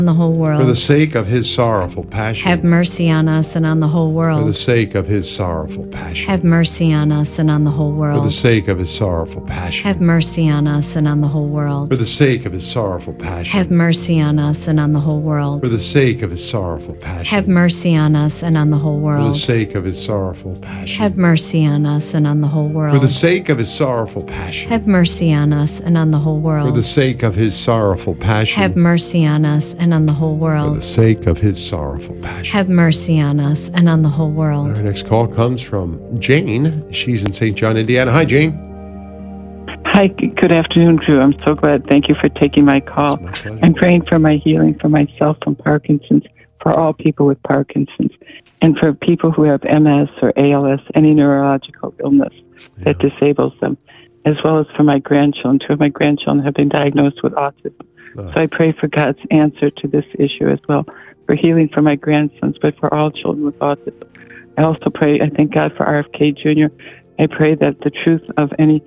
on the whole world. For the sake of his sorrowful passion. Have mercy on us and on the whole world. For the sake of his sorrowful passion. Have mercy on us and on the whole world. For the sake of his sorrowful passion. Have mercy on us and on the whole world. For the sake of his sorrowful passion. Have mercy on us and on the whole world. For the sake of his sorrowful passion. Have mercy on us and on the whole For the world. sake of his sorrowful passion. Have mercy on us and on the whole world. For the sake of his sorrowful passion. Have mercy on us and on the whole world. For the sake of his sorrowful passion. Have mercy on us and on the whole For world. the sake of his sorrowful passion. Have mercy on us and on the whole world. Our next call comes from Jane. She's in St. John, Indiana. Hi, Jane. Hi, good afternoon, Drew. I'm so glad. Thank you for taking my call. It's my pleasure. I'm praying for my healing for myself from Parkinson's, for all people with Parkinson's, and for people who have MS or ALS, any neurological illness that disables them, as well as for my grandchildren. Two of my grandchildren have been diagnosed with autism. So I pray for God's answer to this issue as well, for healing for my grandsons, but for all children with autism. I also pray, I thank God for RFK Jr. I pray that the truth of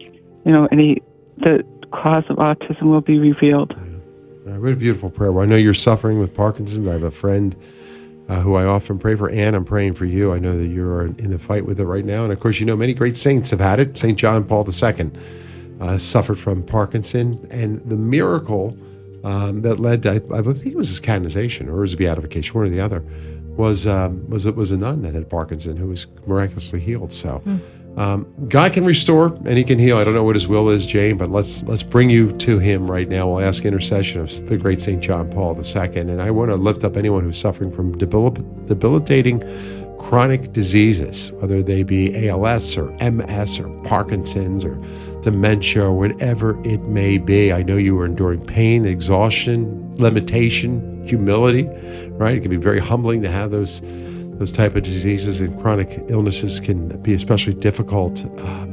the cause of autism will be revealed. What a beautiful prayer. Well, I know you're suffering with Parkinson's. I have a friend who I often pray for. Anne, I'm praying for you. I know that you're in a fight with it right now. And of course, you know, many great saints have had it. St. John Paul II suffered from Parkinson. And the miracle that led to, I think it was his canonization or his beatification, one or the other, was a nun that had Parkinson who was miraculously healed. So God can restore and he can heal. I don't know what his will is, Jane, but let's bring you to him right now. We'll ask intercession of the great St. John Paul II. And I want to lift up anyone who's suffering from debilitating chronic diseases, whether they be ALS or MS or Parkinson's or dementia or whatever it may be. I know you are enduring pain, exhaustion, limitation, humility, right? It can be very humbling to have those type of diseases, and chronic illnesses can be especially difficult,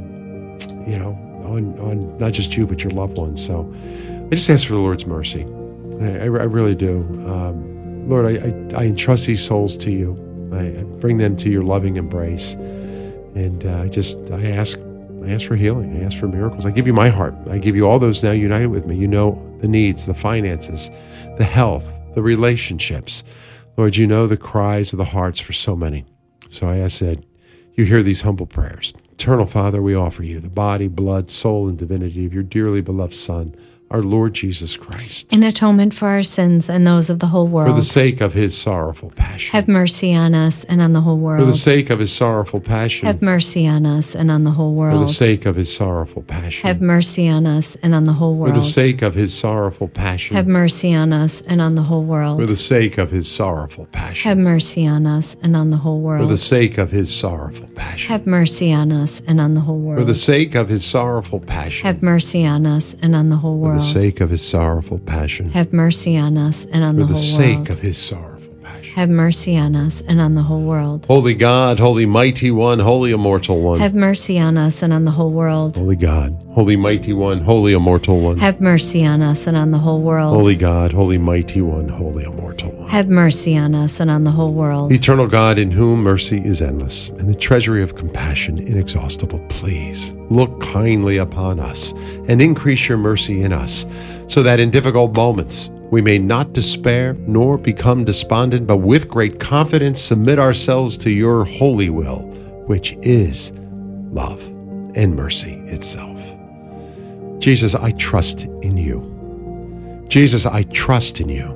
on not just you, but your loved ones. So I just ask for the Lord's mercy. I really do. Lord, I entrust these souls to you. I bring them to your loving embrace. And I ask for healing. I ask for miracles. I give you my heart. I give you all those now united with me. You know the needs, the finances, the health, the relationships. Lord, you know the cries of the hearts for so many. So I ask that you hear these humble prayers. Eternal Father, we offer you the body, blood, soul, and divinity of your dearly beloved Son, our Lord Jesus Christ. In atonement for our sins and those of the whole world. For the sake of his sorrowful passion. Have mercy on us and on the whole world. For the sake of his sorrowful passion. Have mercy on us and on the whole world. For the sake of his sorrowful passion. Have mercy on us and on the whole world. For the sake of his sorrowful passion. Have mercy on us and on the whole world. For the sake of his sorrowful passion. Have mercy on us and on the whole world. For the sake of his sorrowful passion. Have mercy on us and on the whole world. For the sake of his sorrowful passion. Have mercy on us and on the whole For world. the sake of his sorrowful passion. Have mercy on us and on the For the whole sake world. of his sorrowful passion. Have mercy on us and on the whole world. Holy God, holy mighty one, holy immortal one. Have mercy on us and on the whole world. Holy God, holy mighty one, holy immortal one. Have mercy on us and on the whole world. Holy God, holy mighty one, holy immortal one. Have mercy on us and on the whole world. Eternal God, in whom mercy is endless, and the treasury of compassion inexhaustible, please look kindly upon us and increase your mercy in us, so that in difficult moments we may not despair nor become despondent, but with great confidence submit ourselves to your holy will, which is love and mercy itself. Jesus, I trust in you. Jesus, I trust in you.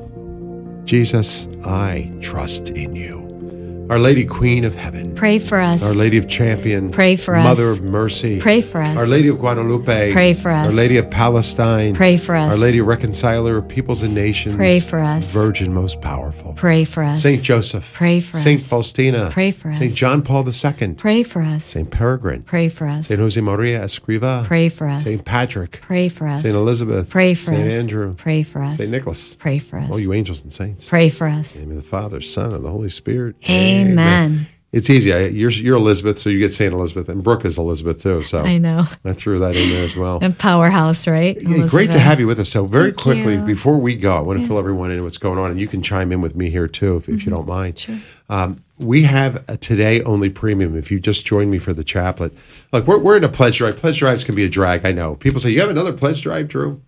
Jesus, I trust in you. Our Lady Queen of Heaven. Pray for us. Our Lady of Champion. Pray for us. Mother of Mercy. Pray for us. Our Lady of Guadalupe. Pray for us. Our Lady of Palestine. Pray for us. Our Lady Reconciler of Peoples and Nations. Pray for us. Virgin most powerful. Pray for us. Saint Joseph. Pray for Saint us. Faustina. Pray for us. Saint John Paul II. Pray for us. Saint Peregrine. Pray for us. Saint Jose Maria Escriva. Pray for us. Saint Patrick. Pray for us. Saint Elizabeth. Pray for Saint us. Andrew. Pray for us. Saint Nicholas. Pray for us. All you angels and saints. Pray for us. In the name of the Father, Son, and the Holy Spirit. Amen. It's easy. You're Elizabeth, so you get Saint Elizabeth, and Brooke is Elizabeth too. So I know. I threw that in there as well. And Powerhouse, right? Yeah, great to Elizabeth. have you with us. So very Thank quickly, you. before we go, I want to fill everyone in what's going on, and you can chime in with me here too if you don't mind. Sure. We have a today-only premium. If you just joined me for the chaplet, look, we're in a pledge drive. Pledge drives can be a drag. I know. People say, you have another pledge drive, Drew?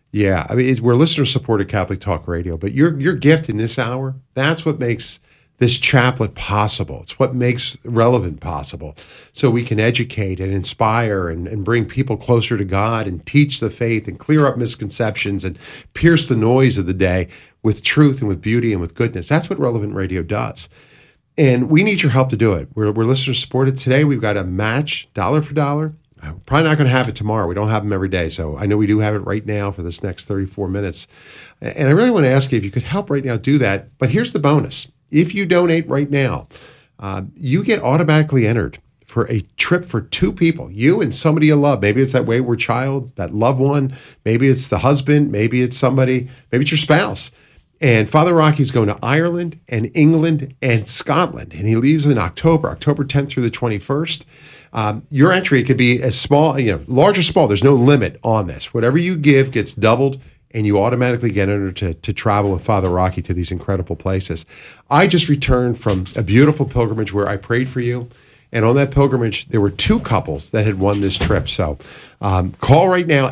Yeah, I mean, we're listener-supported Catholic Talk Radio, but your gift in this hour, that's what makes this chaplet possible. It's what makes Relevant possible. So we can educate and inspire and bring people closer to God and teach the faith and clear up misconceptions and pierce the noise of the day with truth and with beauty and with goodness. That's what Relevant Radio does. And we need your help to do it. We're listener-supported today. We've got a match, dollar for dollar. Probably not going to have it tomorrow. We don't have them every day. So I know we do have it right now for this next 34 minutes. And I really want to ask you if you could help right now do that. But here's the bonus. If you donate right now, you get automatically entered for a trip for two people, you and somebody you love. Maybe it's that wayward child, that loved one. Maybe it's the husband. Maybe it's somebody. Maybe it's your spouse. And Father Rocky's going to Ireland and England and Scotland. And he leaves in October 10th through the 21st. Your entry could be as small, large or small. There's no limit on this. Whatever you give gets doubled, and you automatically get entered to travel with Father Rocky to these incredible places. I just returned from a beautiful pilgrimage where I prayed for you. And on that pilgrimage, there were two couples that had won this trip. So call right now,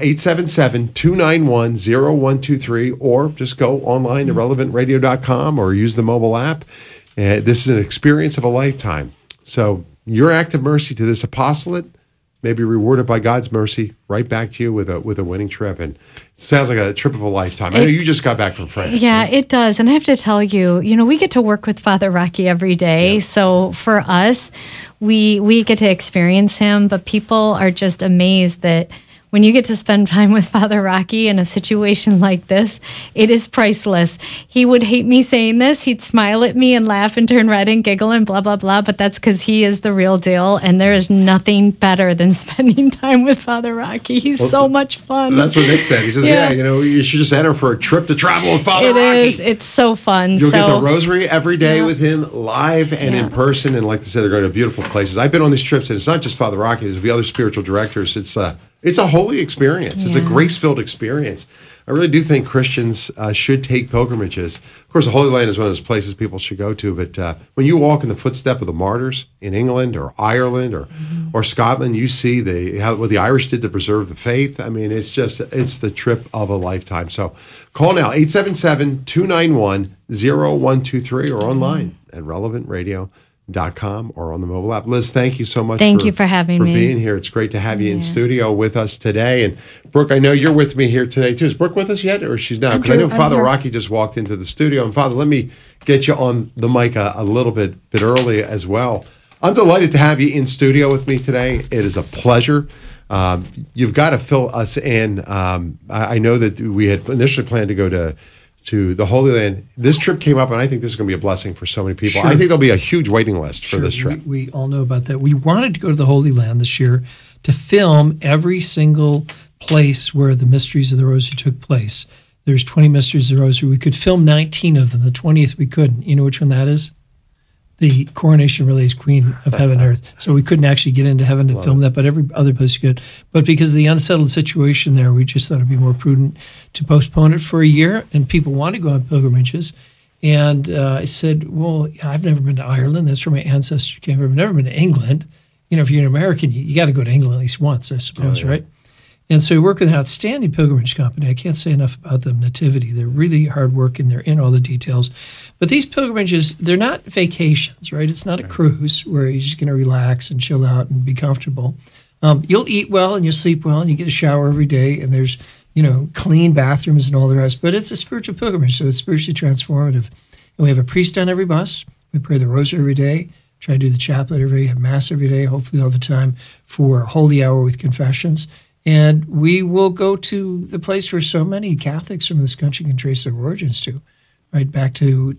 877-291-0123, or just go online to relevantradio.com or use the mobile app. This is an experience of a lifetime. So your act of mercy to this apostolate may be rewarded by God's mercy right back to you with a winning trip. And it sounds like a trip of a lifetime. I know you just got back from France. Yeah, it does. And I have to tell you, we get to work with Father Rocky every day. Yeah. So for us, we get to experience him, but people are just amazed that when you get to spend time with Father Rocky in a situation like this, it is priceless. He would hate me saying this. He'd smile at me and laugh and turn red and giggle and blah, blah, blah. But that's because he is the real deal. And there is nothing better than spending time with Father Rocky. He's so much fun. That's what Nick said. He says, you should just enter for a trip to travel with Father Rocky. It is. It's so fun. You'll get the rosary every day with him, live and in person. And like I said, they're going to beautiful places. I've been on these trips, and it's not just Father Rocky. There's the other spiritual directors. It's a holy experience. Yeah. It's a grace-filled experience. I really do think Christians should take pilgrimages. Of course, the Holy Land is one of those places people should go to, but when you walk in the footstep of the martyrs in England or Ireland or Scotland, you see what the Irish did to preserve the faith. I mean, it's the trip of a lifetime. So call now, 877-291-0123 or online at relevantradio.com or on the mobile app. Liz, thank you so much for having me. Being here. It's great to have you in studio with us today. And Brooke, I know you're with me here today too. Is Brooke with us yet, or she's not? Because I know Father Rocky just walked into the studio. And Father, let me get you on the mic a little bit early as well. I'm delighted to have you in studio with me today. It is a pleasure. You've got to fill us in. I know that we had initially planned to go to the Holy Land. This trip came up, and I think this is going to be a blessing for so many people. Sure. I think there'll be a huge waiting list for this trip. We all know about that. We wanted to go to the Holy Land this year to film every single place where the Mysteries of the Rosary took place. There's 20 Mysteries of the Rosary. We could film 19 of them. The 20th we couldn't. You know which one that is? The Coronation Relays, Queen of Heaven and Earth. So we couldn't actually get into heaven to film that, but every other place could. But because of the unsettled situation there, we just thought it'd be more prudent to postpone it for a year. And people want to go on pilgrimages. And I said, well, I've never been to Ireland. That's where my ancestors came from. I've never been to England. If you're an American, you got to go to England at least once, I suppose, right? And so we work with an outstanding pilgrimage company. I can't say enough about them, Nativity. They're really hard work, and they're in all the details. But these pilgrimages, they're not vacations, right? It's not a cruise where you're just going to relax and chill out and be comfortable. You'll eat well and you'll sleep well and you get a shower every day, and there's, clean bathrooms and all the rest. But it's a spiritual pilgrimage, so it's spiritually transformative. And we have a priest on every bus. We pray the rosary every day. Try to do the chaplet every day, have Mass every day. Hopefully all the time for Holy Hour with confessions. And we will go to the place where so many Catholics from this country can trace their origins to, right back to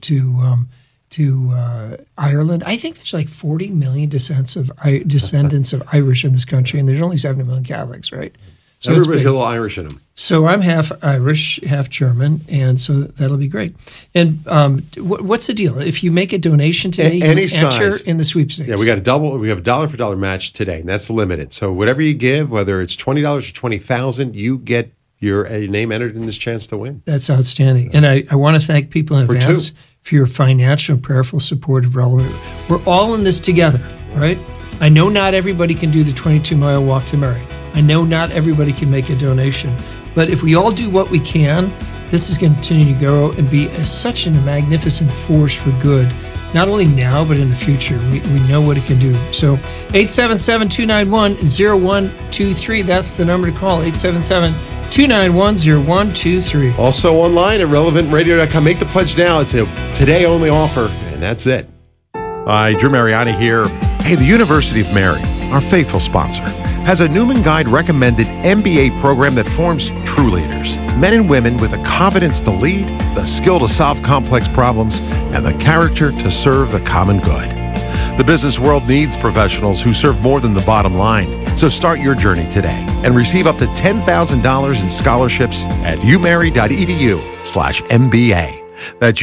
Ireland. I think there's like 40 million descendants of Irish in this country, and there's only 70 million Catholics, right? So everybody's a little Irish in them. So I'm half Irish, half German, and so that'll be great. And what's the deal? If you make a donation today, you enter in the sweepstakes. Yeah, we have a dollar for dollar match today, and that's limited. So whatever you give, whether it's $20 or $20,000, you get your name entered in this chance to win. That's outstanding. And I want to thank people in advance for your financial and prayerful support of Relevant. We're all in this together, right? I know not everybody can do the 22-mile walk to Mary. I know not everybody can make a donation, But if we all do what we can, this is going to continue to grow and be such a magnificent force for good, not only now, but in the future. We know what it can do. So 877-291-0123, that's the number to call, 877-291-0123. Also online at relevantradio.com. Make the pledge now. It's a today-only offer, and that's it. Hi, Drew Mariani here. Hey, the University of Mary, our faithful sponsor, has a Newman Guide recommended MBA program that forms true leaders. Men and women with the confidence to lead, the skill to solve complex problems, and the character to serve the common good. The business world needs professionals who serve more than the bottom line. So start your journey today and receive up to $10,000 in scholarships at umary.edu/MBA. That's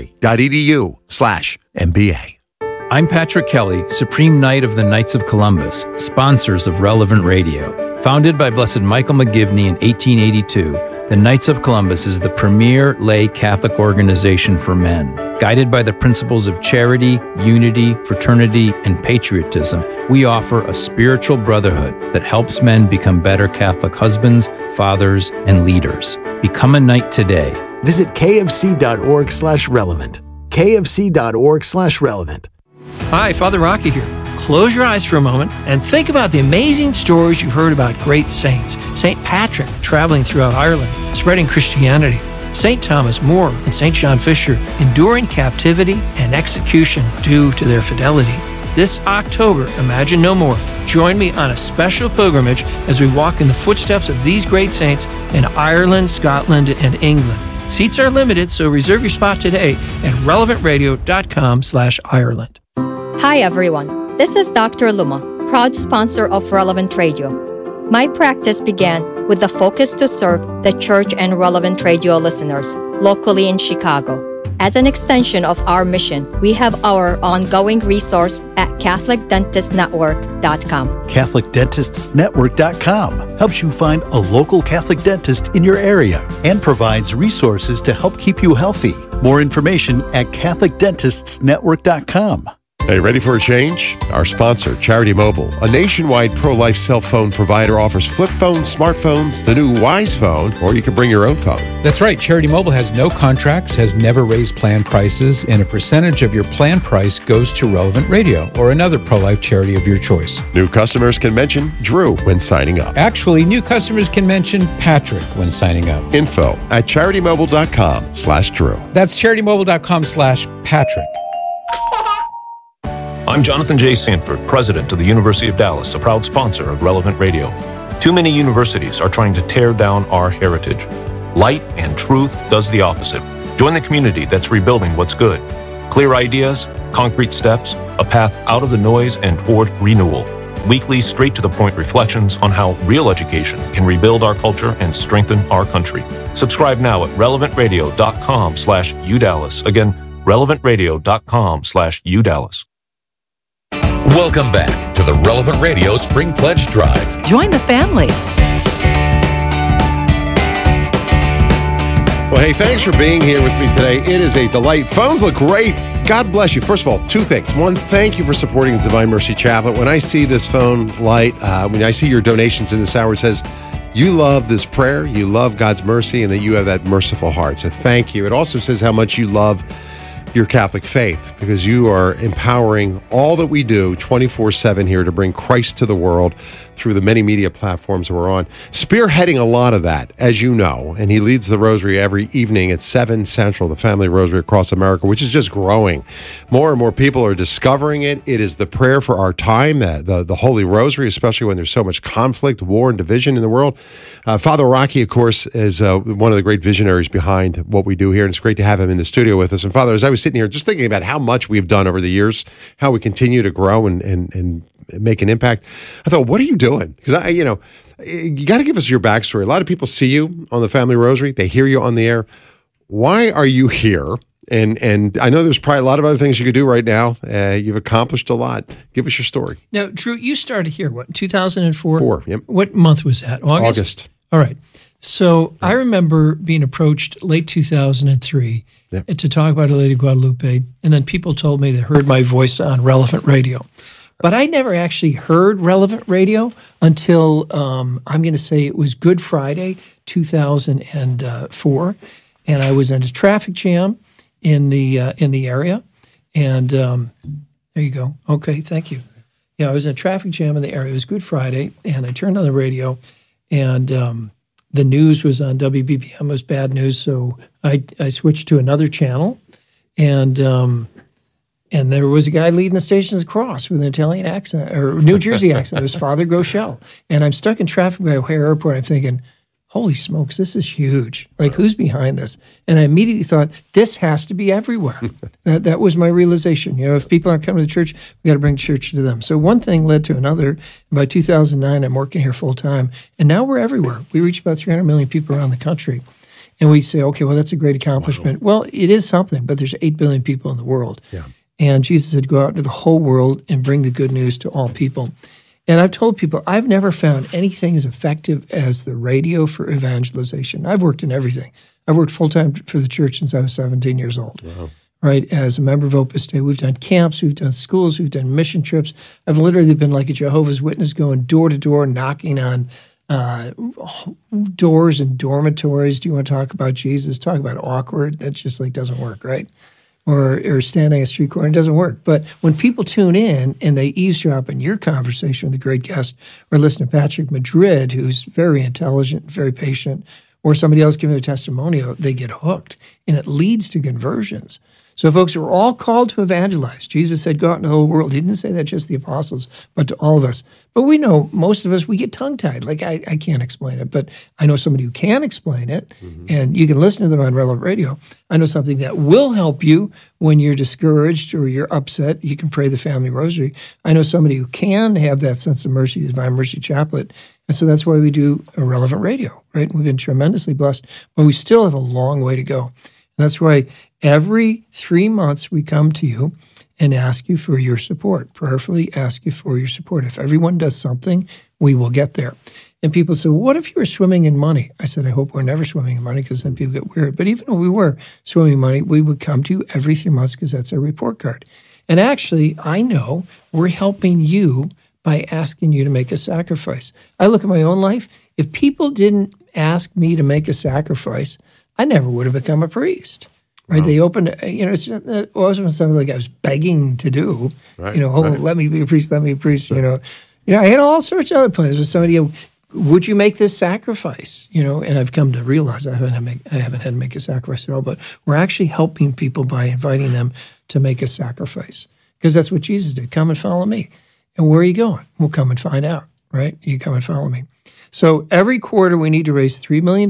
umary.edu/MBA. I'm Patrick Kelly, Supreme Knight of the Knights of Columbus, sponsors of Relevant Radio. Founded by Blessed Michael McGivney in 1882, the Knights of Columbus is the premier lay Catholic organization for men. Guided by the principles of charity, unity, fraternity, and patriotism, we offer a spiritual brotherhood that helps men become better Catholic husbands, fathers, and leaders. Become a knight today. Visit kfc.org/relevant. kfc.org/relevant. Hi, Father Rocky here. Close your eyes for a moment and think about the amazing stories you've heard about great saints. St. Patrick traveling throughout Ireland, spreading Christianity. St. Thomas More and St. John Fisher enduring captivity and execution due to their fidelity. This October, Imagine No More. Join me on a special pilgrimage as we walk in the footsteps of these great saints in Ireland, Scotland, and England. Seats are limited, so reserve your spot today at relevantradio.com/Ireland. Hi everyone, this is Dr. Luma, proud sponsor of Relevant Radio. My practice began with the focus to serve the church and Relevant Radio listeners locally in Chicago. As an extension of our mission, we have our ongoing resource at CatholicDentistNetwork.com. CatholicDentistsNetwork.com helps you find a local Catholic dentist in your area and provides resources to help keep you healthy. More information at CatholicDentistsNetwork.com. Hey, ready for a change? Our sponsor, Charity Mobile, a nationwide pro-life cell phone provider, offers flip phones, smartphones, the new Wise phone, or you can bring your own phone. That's right. Charity Mobile has no contracts, has never raised plan prices, and a percentage of your plan price goes to Relevant Radio or another pro-life charity of your choice. New customers can mention Drew when signing up. Actually, new customers can mention Patrick when signing up. Info at CharityMobile.com/Drew. That's CharityMobile.com/Patrick. I'm Jonathan J. Sanford, president of the University of Dallas, a proud sponsor of Relevant Radio. Too many universities are trying to tear down our heritage. Light and truth does the opposite. Join the community that's rebuilding what's good. Clear ideas, concrete steps, a path out of the noise and toward renewal. Weekly, straight-to-the-point reflections on how real education can rebuild our culture and strengthen our country. Subscribe now at relevantradio.com/UDallas. Again, relevantradio.com/UDallas. Welcome back to the Relevant Radio Spring Pledge Drive. Join the family. Well, hey, thanks for being here with me today. It is a delight. Phones look great. God bless you. First of all, two things. One, thank you for supporting the Divine Mercy Chaplet. When I see this phone light, when I see your donations in this hour, it says you love this prayer, you love God's mercy, and that you have that merciful heart. So thank you. It also says how much you love your Catholic faith, because you are empowering all that we do 24/7 here to bring Christ to the world through the many media platforms we're on. Spearheading a lot of that, as you know, and he leads the Rosary every evening at 7 Central, the Family Rosary across America, which is just growing. More and more people are discovering it. It is the prayer for our time, the Holy Rosary, especially when there's so much conflict, war, and division in the world. Father Rocky, of course, is one of the great visionaries behind what we do here, and it's great to have him in the studio with us. And Father, as I was sitting here just thinking about how much we've done over the years, how we continue to grow and make an impact, I thought, what are you doing? Because you got to give us your backstory. A lot of people see you on the Family Rosary. They hear you on the air. Why are you here? And I know there's probably a lot of other things you could do right now. You've accomplished a lot. Give us your story. Now, Drew, you started here, what, 2004? Yep. What month was that? August? All right. So I remember being approached late 2003 to talk about Our Lady of Guadalupe, and then people told me they heard my voice on Relevant Radio. But I never actually heard Relevant Radio until I'm going to say it was Good Friday, 2004, and I was in a traffic jam in the area, and there you go. Okay, thank you. Yeah, I was in a traffic jam in the area. It was Good Friday, and I turned on the radio, and the news was on WBPM. It was bad news, so I switched to another channel, and there was a guy leading the stations across with an Italian accent or New Jersey accent. It was Father Groeschel, and I'm stuck in traffic by O'Hare Airport. I'm thinking, holy smokes, this is huge. Like, who's behind this? And I immediately thought, this has to be everywhere. That was my realization. If people aren't coming to church, we got to bring church to them. So one thing led to another. By 2009, I'm working here full time, and now we're everywhere. We reach about 300 million people around the country. And we say, okay, well, that's a great accomplishment. Wow. Well, it is something, but there's 8 billion people in the world. Yeah. And Jesus said, go out into the whole world and bring the good news to all people. And I've told people, I've never found anything as effective as the radio for evangelization. I've worked in everything. I've worked full-time for the church since I was 17 years old. Wow. Right? As a member of Opus Dei, we've done camps, we've done schools, we've done mission trips. I've literally been like a Jehovah's Witness going door to door, knocking on doors and dormitories. Do you want to talk about Jesus? Talk about awkward. That just doesn't work, right? Or standing at a street corner, it doesn't work. But when people tune in and they eavesdrop in your conversation with a great guest, or listen to Patrick Madrid, who's very intelligent, very patient, or somebody else giving a testimonial, they get hooked, and it leads to conversions. So, folks, we're all called to evangelize. Jesus said, go out into the whole world. He didn't say that just to the apostles, but to all of us. But we know, most of us, we get tongue-tied. I can't explain it, but I know somebody who can explain it, and you can listen to them on Relevant Radio. I know something that will help you when you're discouraged or you're upset. You can pray the Family Rosary. I know somebody who can have that sense of mercy, the Divine Mercy Chaplet, and so that's why we do a Relevant Radio, right? We've been tremendously blessed, but we still have a long way to go. And that's why every 3 months we come to you and ask you for your support, prayerfully ask you for your support. If everyone does something, we will get there. And people say, well, what if you were swimming in money? I said, I hope we're never swimming in money because then people get weird. But even if we were swimming in money, we would come to you every 3 months because that's our report card. And actually, I know we're helping you by asking you to make a sacrifice. I look at my own life. If people didn't ask me to make a sacrifice, I never would have become a priest, right? Wow. They opened, it wasn't something like I was begging to do, right, right. Let me be a priest, let me be a priest, I had all sorts of other plans with somebody, would you make this sacrifice, and I've come to realize I haven't had to make a sacrifice at all, but we're actually helping people by inviting them to make a sacrifice because that's what Jesus did. Come and follow me. And where are you going? We'll come and find out, right? You come and follow me. So every quarter we need to raise $3 million.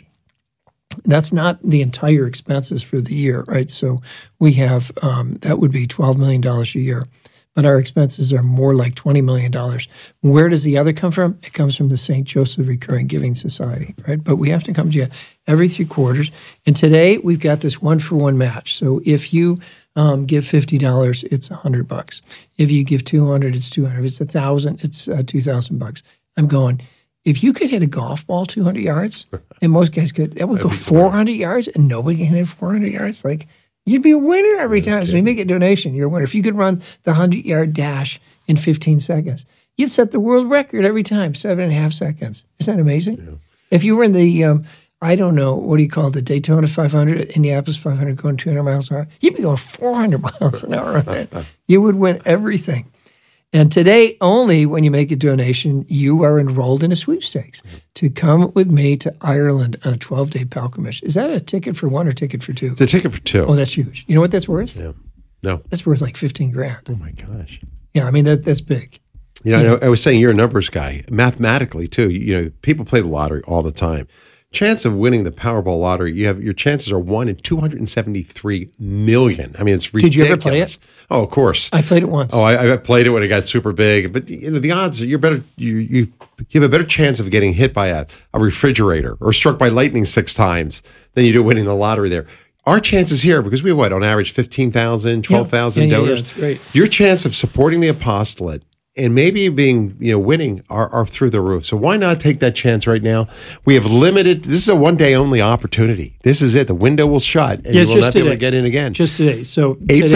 That's not the entire expenses for the year, right? So we have, that would be $12 million a year. But our expenses are more like $20 million. Where does the other come from? It comes from the St. Joseph Recurring Giving Society, right? But we have to come to you every 3 quarters. And today we've got this 1-for-1 match. So if you give $50, it's $100. If you give $200, it's $200. If it's $1,000, it's $2,000. I'm going, if you could hit a golf ball 200 yards, and most guys could, that would go 400 yards, and nobody can hit 400 yards. You'd be a winner every time. So you make a donation, you're a winner. If you could run the 100-yard dash in 15 seconds, you'd set the world record every time, 7.5 seconds. Isn't that amazing? Yeah. If you were in the, I don't know, what do you call it, the Daytona 500, Indianapolis 500 going 200 miles an hour, you'd be going 400 miles an hour on that. You would win everything. And today, only when you make a donation, you are enrolled in a sweepstakes to come with me to Ireland on a 12-day pilgrimage. Is that a ticket for one or ticket for two? It's a ticket for two. Oh, that's huge. You know what that's worth? Yeah. No. That's worth like $15,000. Oh, my gosh. Yeah, I mean, that's big. I was saying you're a numbers guy. Mathematically, too, people play the lottery all the time. Chance of winning the Powerball lottery, your chances are 1 in 273 million. I mean, it's ridiculous. Did you ever play it? Oh, of course. I played it once. Oh, I played it when it got super big. But the odds are you're better. You have a better chance of getting hit by a refrigerator or struck by lightning 6 times than you do winning the lottery there. Our chances here, because we have on average 15,000, 12,000 donors. Yeah, that's great. Your chance of supporting the apostolate and maybe winning are through the roof. So why not take that chance right now? We have limited. This is a one-day only opportunity. This is it. The window will shut, and you will not be able to get in again. Just today. So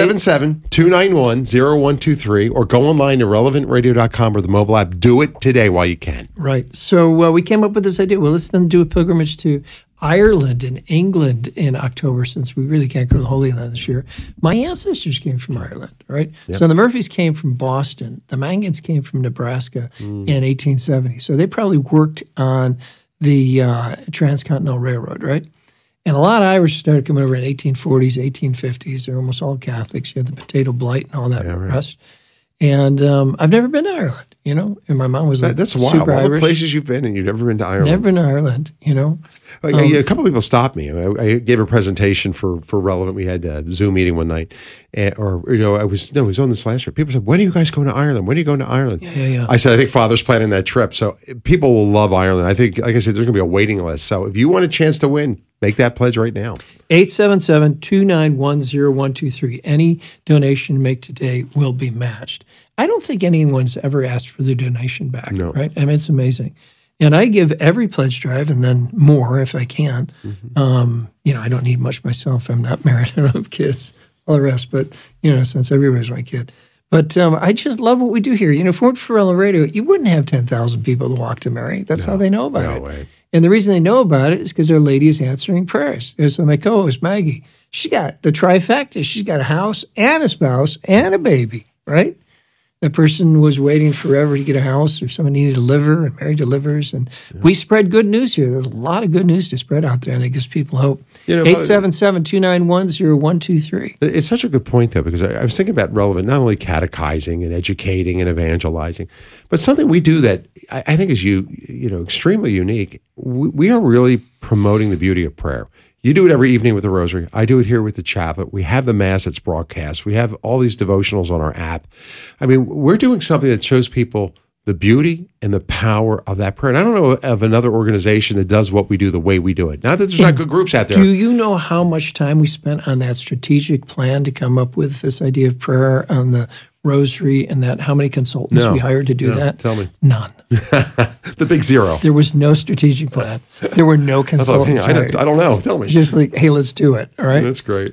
877-291-0123, or go online to relevantradio.com or the mobile app. Do it today while you can. Right. So we came up with this idea. Well, let's then do a pilgrimage to Ireland and England in October, since we really can't go to the Holy Land this year. My ancestors came from Ireland, right? Yep. So the Murphys came from Boston. The Mangans came from Nebraska in 1870. So they probably worked on the Transcontinental Railroad, right? And a lot of Irish started coming over in the 1840s, 1850s. They're almost all Catholics. You had the potato blight and all that rest. And I've never been to Ireland, and my mom was that's wild. Super all Irish. The places you've been and you've never been to Ireland. Never been to Ireland, a couple of people stopped me. I gave a presentation for Relevant. We had a Zoom meeting one night, it was on this last year. People said, "When are you guys going to Ireland? When are you going to Ireland?" Yeah. I said, "I think Father's planning that trip." So people will love Ireland. I think, like I said, there's going to be a waiting list. So if you want a chance to win, make that pledge right now. 877-291-0123. Any donation you make today will be matched. I don't think anyone's ever asked for their donation back, right? I mean, it's amazing. And I give every pledge drive and then more if I can. Mm-hmm. I don't need much myself. I'm not married. I don't have kids, all the rest. But, since everybody's my kid. But I just love what we do here. If it weren't for Relevant Radio, you wouldn't have 10,000 people to walk to Mary. That's how they know about it. Way. And the reason they know about it is because Our Lady is answering prayers. So my co-host, Maggie, she got the trifecta. She's got a house and a spouse and a baby, right? That person was waiting forever to get a house, or someone needed a liver, and Mary delivers. And we spread good news here. There's a lot of good news to spread out there, and it gives people hope. 877-291-0123. It's such a good point, though, because I was thinking about Relevant, not only catechizing and educating and evangelizing, but something we do that I think is extremely unique. We are really promoting the beauty of prayer. You do it every evening with the Rosary. I do it here with the Chaplet. We have the Mass that's broadcast. We have all these devotionals on our app. I mean, we're doing something that shows people the beauty and the power of that prayer. And I don't know of another organization that does what we do the way we do it. Not that there's not good groups out there. Do you know how much time we spent on that strategic plan to come up with this idea of prayer on the Rosary, and that how many consultants we hired to do that? Tell me. None. The big zero. There was no strategic plan. There were no consultants. I don't know. Tell me. Just like, hey, let's do it. All right. That's great.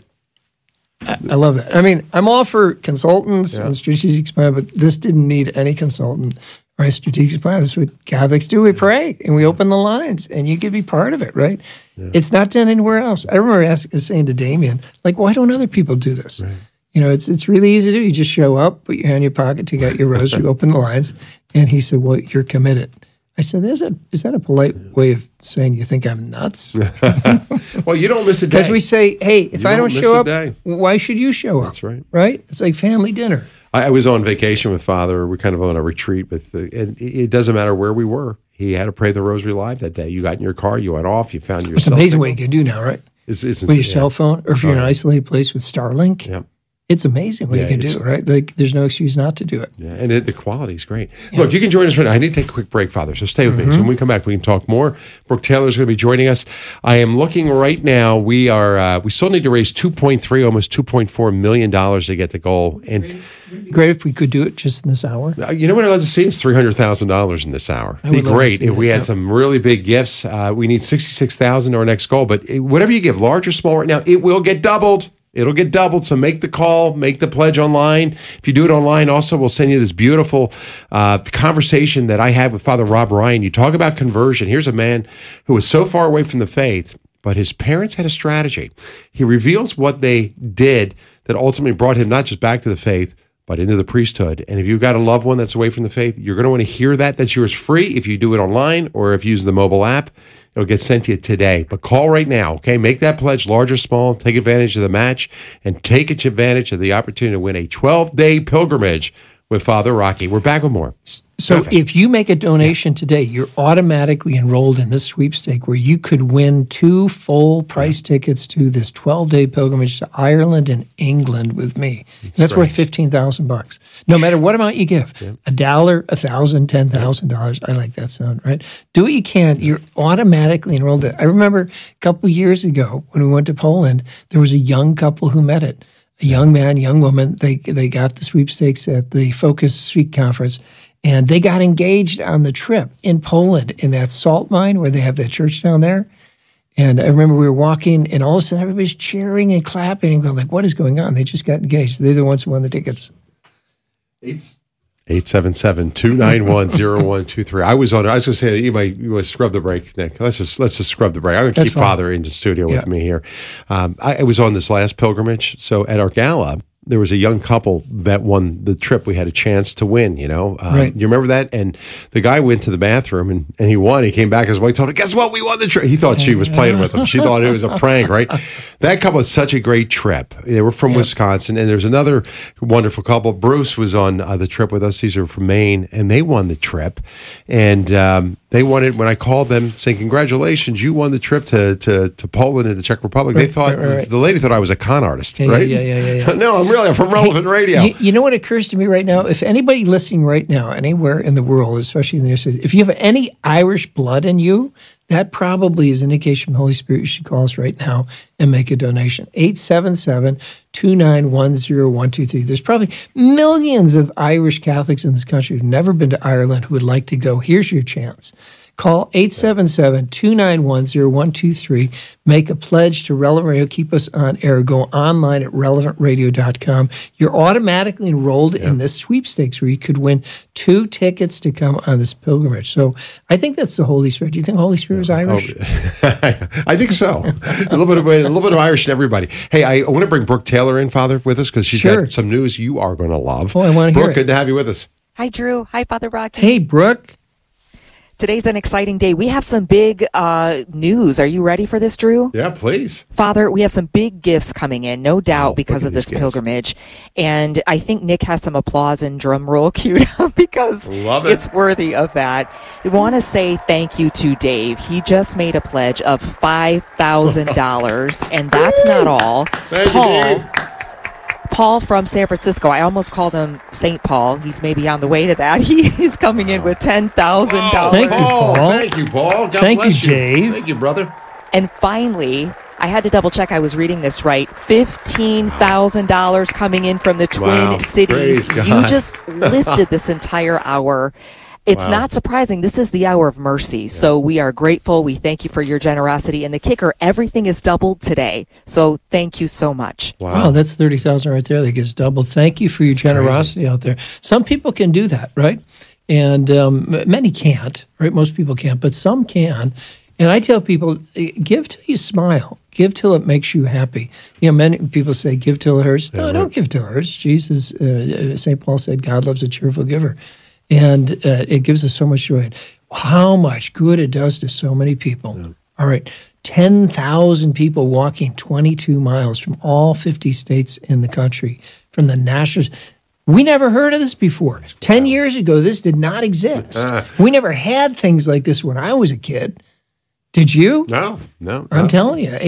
I love that. I mean, I'm all for consultants and strategic plan, but this didn't need any consultant or a strategic plan. This is what Catholics do. We pray and we open the lines, and you can be part of it, right? Yeah. It's not done anywhere else. I remember saying to Damien, why don't other people do this? Right. It's really easy to do. You just show up, put your hand in your pocket, take out your rosary, open the lines. And he said, well, you're committed. I said, is that a polite way of saying you think I'm nuts? Well, you don't miss a day. Because we say, hey, if I don't show up, why should you show up? That's right. Right? It's like family dinner. I was on vacation with Father. We're kind of on a retreat, and it doesn't matter where we were. He had to pray the Rosary live that day. You got in your car, you went off, you found yourself. It's amazing what you can do now, right? It's with your cell phone, or if you're in an isolated place with Starlink. Yeah. It's amazing what you can do, right? There's no excuse not to do it. Yeah, and the quality is great. Yeah. Look, you can join us right now. I need to take a quick break, Father, so stay with me. So when we come back, we can talk more. Brooke Taylor is going to be joining us. I am looking right now. We still need to raise almost $2.4 million to get the goal. And great if we could do it just in this hour. You know what I'd love to see is $300,000 in this hour. It'd be great if we had some really big gifts. We need $66,000 to our next goal. But whatever you give, large or small right now, it will get doubled. It'll get doubled, so make the call, make the pledge online. If you do it online, also, we'll send you this beautiful conversation that I had with Father Rob Ryan. You talk about conversion. Here's a man who was so far away from the faith, but his parents had a strategy. He reveals what they did that ultimately brought him not just back to the faith, but into the priesthood. And if you've got a loved one that's away from the faith, you're going to want to hear that. That's yours free if you do it online or if you use the mobile app. It'll get sent to you today. But call right now, okay? Make that pledge, large or small. Take advantage of the match and take advantage of the opportunity to win a 12-day pilgrimage with Father Rocky. We're back with more. So if you make a donation today, you're automatically enrolled in this sweepstake where you could win 2 full price tickets to this 12-day pilgrimage to Ireland and England with me. That's worth $15,000. No matter what amount you give, $1, $1,000, $10,000. I like that sound, right? Do what you can. You're automatically enrolled. I remember a couple of years ago when we went to Poland, there was a young couple who met it. a young man, young woman. They got the sweepstakes at the Focus Street Conference, and they got engaged on the trip in Poland in that salt mine where they have that church down there. And I remember we were walking, and all of a sudden everybody's cheering and clapping and going like, what is going on? They just got engaged. They're the ones who won the tickets. 877-291-0123. I was going to say, you might scrub the break, Nick. Let's just scrub the break. I'm going to keep Father in the studio with me here. I was on this last pilgrimage. So at our gala, there was a young couple that won the trip. We had a chance to win, Right. You remember that? And the guy went to the bathroom and he won. He came back. His wife told him, guess what? We won the trip. He thought she was playing with him. She thought it was a prank, right? That couple had such a great trip. They were from Wisconsin. And there's another wonderful couple. Bruce was on the trip with us. These are from Maine. And they won the trip. And they wanted, when I called them saying, congratulations, you won the trip to Poland and the Czech Republic. They thought, the lady thought I was a con artist, right? Yeah. No, I'm from Relevant Radio. You know what occurs to me right now? If anybody listening right now, anywhere in the world, especially in the United States, if you have any Irish blood in you, that probably is an indication from the Holy Spirit. You should call us right now and make a donation. 877-291-0123. There's probably millions of Irish Catholics in this country who've never been to Ireland who would like to go. Here's your chance. Call 877-291-0123. Make a pledge to Relevant Radio. Keep us on air. Go online at relevantradio.com. You're automatically enrolled in this sweepstakes where you could win 2 tickets to come on this pilgrimage. So I think that's the Holy Spirit. Do you think the Holy Spirit is Irish? I think so. a little bit of Irish in everybody. Hey, I want to bring Brooke Taylor in, Father, with us because she's got some news you are going to love. Oh, I want to hear it. Brooke, good to have you with us. Hi, Drew. Hi, Father Rocky. Hey, Brooke. Today's an exciting day. We have some big news. Are you ready for this, Drew? Yeah, please. Father, we have some big gifts coming in, no doubt, because of this pilgrimage. And I think Nick has some applause and drum roll queued up because it's worthy of that. I want to say thank you to Dave. He just made a pledge of $5,000, and that's not all. Thank you, Dave. Paul from San Francisco. I almost called him St. Paul. He's maybe on the way to that. He is coming in with $10,000. Thank you, Paul. Thank you, Paul. God Thank bless you, Dave. Thank you, brother. And finally, I had to double check I was reading this right. $15,000 coming in from the Twin Cities. You just lifted this entire hour. It's not surprising. This is the hour of mercy. So we are grateful. We thank you for your generosity. And the kicker, everything is doubled today. So thank you so much. Wow, that's 30,000 right there that gets doubled. Thank you for your generosity out there. Some people can do that, right? And many can't, right? Most people can't, but some can. And I tell people, give till you smile. Give till it makes you happy. Many people say, give till it hurts. No, don't give till it hurts. Jesus, St. Paul said, God loves a cheerful giver. And it gives us so much joy. How much good it does to so many people. Yeah. All right, 10,000 people walking 22 miles from all 50 states in the country, from the national. We never heard of this before. 10 years ago, this did not exist. We never had things like this when I was a kid. Did you? No. I'm telling you,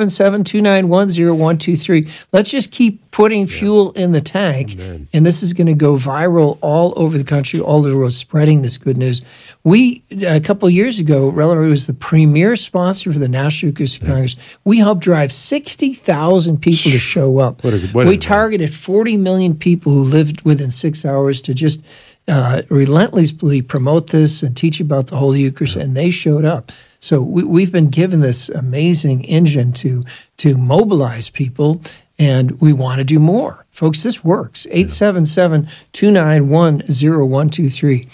877-291-0123. Let's just keep putting fuel in the tank, and this is going to go viral all over the country, all over the world, spreading this good news. We, a couple of years ago, Relevant was the premier sponsor for the National Eucharistic Congress. We helped drive 60,000 people to show up. We targeted 40 million people who lived within 6 hours to just relentlessly promote this and teach about the Holy Eucharist, and they showed up. So we've been given this amazing engine to mobilize people, and we want to do more. Folks, this works. 877-291-0123.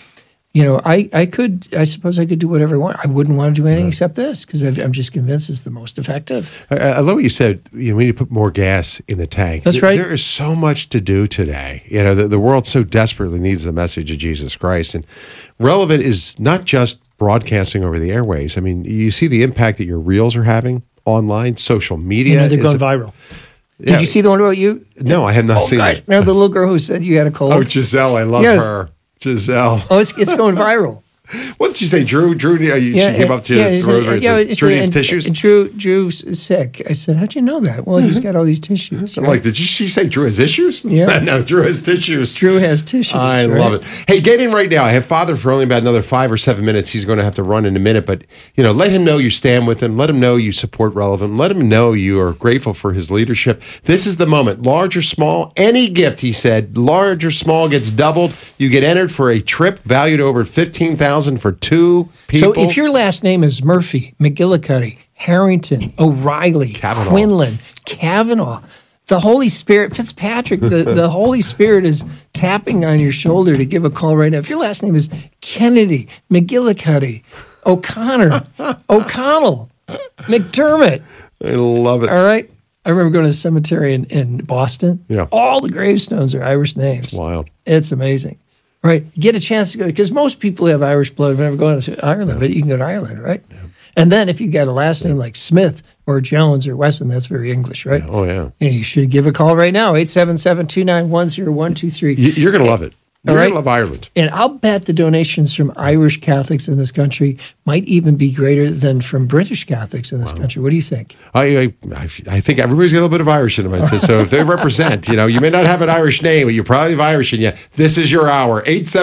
I suppose I could do whatever I want. I wouldn't want to do anything except this because I'm just convinced it's the most effective. I love what you said. We need to put more gas in the tank. That's right. There is so much to do today. The world so desperately needs the message of Jesus Christ. And Relevant is not just broadcasting over the airways. I mean, you see the impact that your reels are having online, social media. They're going viral. Did you see the one about you? No, I have not seen it. Remember the little girl who said you had a cold? Oh, Giselle. I love her. Giselle. Oh, it's going viral. What did she say, Drew? She came up to Drew needs tissues? Drew's sick. I said, how'd you know that? Well, he's got all these tissues. I'm like, she say Drew has issues? Yeah. No, Drew has tissues. Drew has tissues. I love it. Hey, get in right now. I have Father for only about another 5 or 7 minutes. He's going to have to run in a minute, but let him know you stand with him. Let him know you support Relevant. Let him know you are grateful for his leadership. This is the moment. Large or small, any gift, he said, large or small gets doubled. You get entered for a trip valued over $15,000 for 2 people. So if your last name is Murphy, McGillicuddy, Harrington, O'Reilly, Quinlan, Kavanaugh, the Holy Spirit, Fitzpatrick, the Holy Spirit is tapping on your shoulder to give a call right now. If your last name is Kennedy, McGillicuddy, O'Connor, O'Connell, McDermott. I love it. All right. I remember going to the cemetery in Boston. Yeah. All the gravestones are Irish names. It's wild. It's amazing. Right. You get a chance to go, because most people who have Irish blood have never gone to Ireland, but you can go to Ireland, right? Yeah. And then if you got a last name like Smith or Jones or Wesson, that's very English, right? Oh, yeah. And you should give a call right now, 877-291-0123. You're going to love it. You're going to love Ireland. And I'll bet the donations from Irish Catholics in this country might even be greater than from British Catholics in this country. What do you think? I think everybody's got a little bit of Irish in them. So if they represent, you may not have an Irish name, but you probably have Irish in you. This is your hour.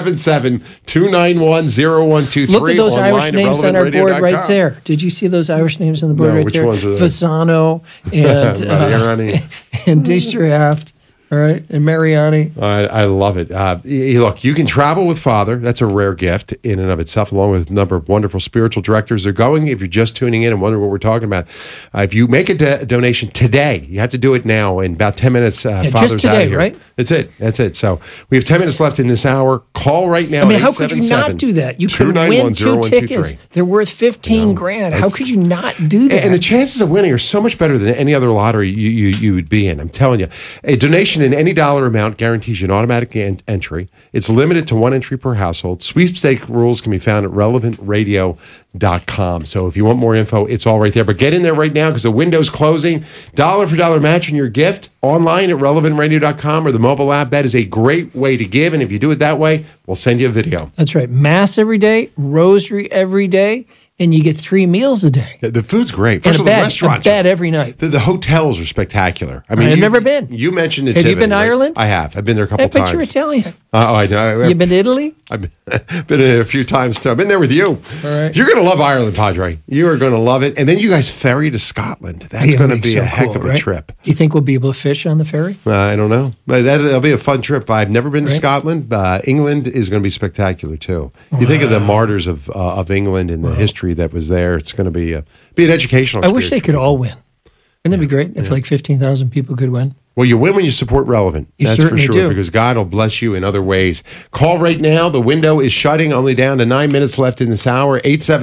877-291-0123. Look at those Irish names on our board right there. Did you see those Irish names on the board right there? Fasano and and Dijkstra. All right, and Mariani. I love it. Look, you can travel with Father. That's a rare gift in and of itself, along with a number of wonderful spiritual directors. They're going, if you're just tuning in and wondering what we're talking about, if you make a donation today, you have to do it now. In about 10 minutes, Father's just today, out of here. Right? That's it. So we have 10 minutes left in this hour. Call right now. How could you not do that? You can win 2 tickets. They're worth $15,000. How could you not do that? And the chances of winning are so much better than any other lottery you would be in. I'm telling you. A donation in any dollar amount guarantees you an automatic entry. It's limited to 1 entry per household. Sweepstake rules can be found at relevantradio.com. So if you want more info, it's all right there. But get in there right now because the window's closing. Dollar for dollar match in your gift online at relevantradio.com or the mobile app. That is a great way to give. And if you do it that way, we'll send you a video. That's right. Mass every day, rosary every day. And you get 3 meals a day. The food's great. First of all, the restaurants. A bed every night. The hotels are spectacular. I mean, I've never been. You mentioned it. Have you been to Ireland? I have. I've been there a couple times. I bet you're Italian. I know. You've been to Italy? I've been a few times too. I've been there with you. All right. You're going to love Ireland, Padre. You are going to love it. And then you guys ferry to Scotland. That's going to be a heck of a trip. You think we'll be able to fish on the ferry? I don't know. That'll be a fun trip. I've never been to Scotland. England is going to be spectacular too. You think of the martyrs of England and the history that was there. It's going to be an educational experience. I wish they could all win. Wouldn't that be great if like 15,000 people could win? Well, you win when you support Relevant. That's for sure, do. Because God will bless you in other ways. Call right now. The window is shutting. Only down to 9 minutes left in this hour.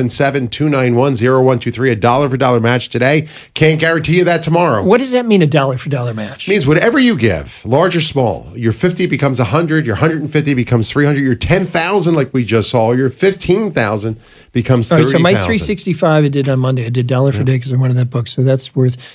877-291-0123. $1 for dollar match today. Can't guarantee you that tomorrow. What does that mean, $1 for dollar match? It means whatever you give, large or small, your 50 becomes 100, your 150 becomes 300, your 10,000 like we just saw, your 15,000 becomes 30,000. So my 365 I did on Monday. I did $1 for day because I wanted that book. So that's worth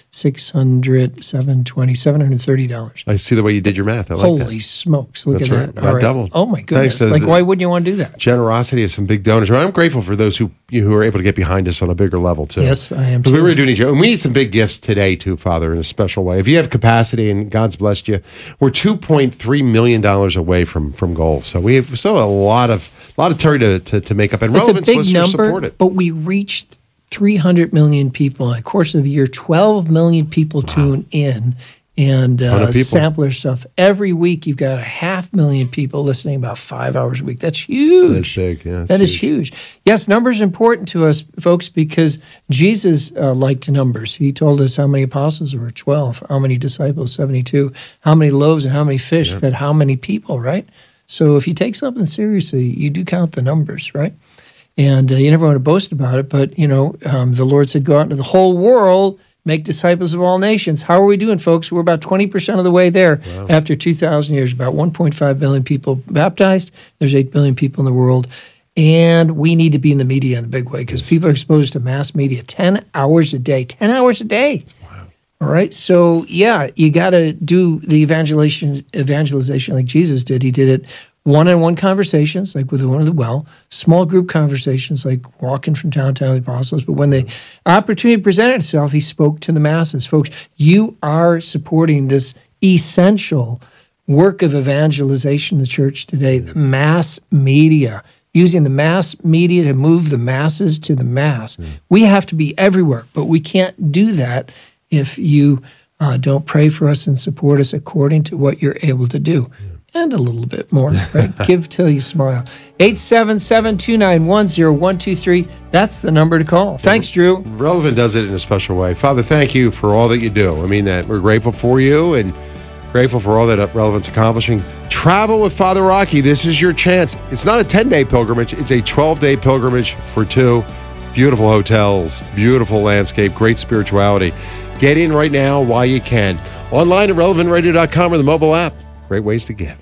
$730. I see the way you did your math. I like that. Holy smokes. Look That's at that. Right. All doubled. Oh, my goodness. Why wouldn't you want to do that? Generosity of some big donors. I'm grateful for those who are able to get behind us on a bigger level, too. Yes, I am, too. We really do need you. And we need some big gifts today, too, Father, in a special way. If you have capacity and God's blessed you, we're $2.3 million away from goal. So we have still a lot of territory to make up. And Relevance listeners support it. But we reached 300 million people in the course of a year. 12 million people tune in and sample our stuff. Every week, you've got 500,000 people listening about 5 hours a week. That's huge. That's big, yeah. That is huge. Yes, numbers are important to us, folks, because Jesus liked numbers. He told us how many apostles there were, 12. How many disciples, 72. How many loaves and how many fish fed how many people, right? So if you take something seriously, you do count the numbers, right? And you never want to boast about it, but, the Lord said, go out into the whole world, make disciples of all nations. How are we doing, folks? We're about 20% of the way there after 2,000 years. About 1.5 billion people baptized. There's 8 billion people in the world. And we need to be in the media in a big way because people are exposed to mass media 10 hours a day. 10 hours a day. Wow. All right? So, you got to do the evangelization like Jesus did. He did it one-on-one conversations, like with the one at the well, small group conversations, like walking from town to the apostles. But when the opportunity presented itself, he spoke to the masses. Folks, you are supporting this essential work of evangelization in the church today, the mass media, using the mass media to move the masses to the mass. We have to be everywhere, but we can't do that if you don't pray for us and support us according to what you're able to do. And a little bit more, right? Give till you smile. 877-291-0123. That's the number to call. Thanks, Drew. Relevant does it in a special way. Father, thank you for all that you do. I mean that. We're grateful for you and grateful for all that Relevant's accomplishing. Travel with Father Rocky. This is your chance. It's not a 10-day pilgrimage. It's a 12-day pilgrimage for two. Beautiful hotels, beautiful landscape, great spirituality. Get in right now while you can. Online at relevantradio.com or the mobile app. Great ways to give.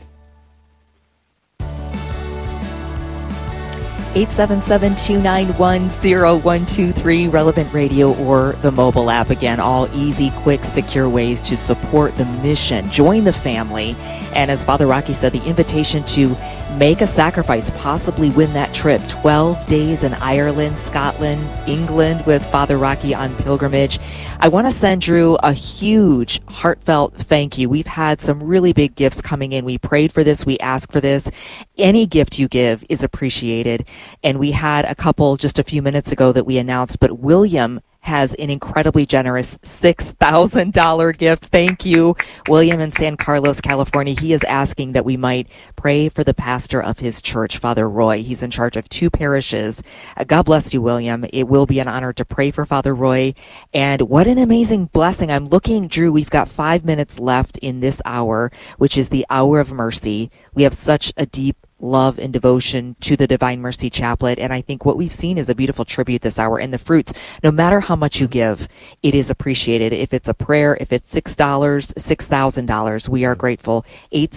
877-291-0123, Relevant Radio or the mobile app. Again, all easy, quick, secure ways to support the mission. Join the family. And as Father Rocky said, the invitation to make a sacrifice, possibly win that trip. 12 days in Ireland, Scotland, England with Father Rocky on pilgrimage. I want to send Drew a huge, heartfelt thank you. We've had some really big gifts coming in. We prayed for this. We asked for this. Any gift you give is appreciated. And we had a couple just a few minutes ago that we announced, but William has an incredibly generous $6,000 gift. Thank you, William in San Carlos, California. He is asking that we might pray for the pastor of his church, Father Roy. He's in charge of 2 parishes. God bless you, William. It will be an honor to pray for Father Roy. And what an amazing blessing. I'm looking, Drew, we've got 5 minutes left in this hour, which is the hour of mercy. We have such a deep love and devotion to the Divine Mercy Chaplet. And I think what we've seen is a beautiful tribute this hour. And the fruits, no matter how much you give, it is appreciated. If it's a prayer, if it's $6, $6,000, we are grateful.